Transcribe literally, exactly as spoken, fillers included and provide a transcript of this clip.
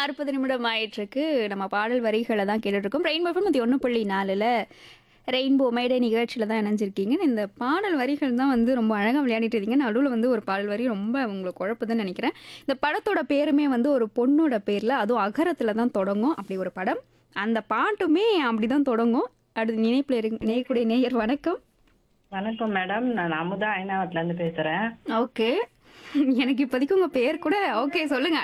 நாற்பது நிமிடம் ஆயிட்டிருக்கு. நம்ம பாடல் வரிகள தான் கேட்டுட்ருக்கோம். ரெயின்போ எஃப்எம் நூற்று ஒன்று புள்ளி நாலில் ரெயின்போ மேடை நிகழ்ச்சியில தான் இணைஞ்சிருக்கீங்க. இந்த பாடல் வரிகள் தான் வந்து ரொம்ப அழகா விளையாடிட்டு இருக்கீங்க. நடுவுல வந்து ஒரு பாடல் வரி ரொம்ப உங்களுக்கு குழப்புதுன்னு நெனைக்கிறேன். இந்த படத்தோட பேருமே வந்து ஒரு பொண்ணோட பேர்ல, அதுவும் அகரத்துல தான் தொடங்கும். அப்படி ஒரு படம். அந்த பாட்டுமே அப்படிதான் தொடங்கும். அடுத்து இணைப்பில இருக் இணையக்கூடிய நேயர் வணக்கம். வணக்கம் மேடம். நான் அமுதா ஐனாவத்துல இருந்து பேசுறேன். ஓகே. எனக்கு இப்போதைக்கு உங்க பேர் கூட ஓகே சொல்லுங்க.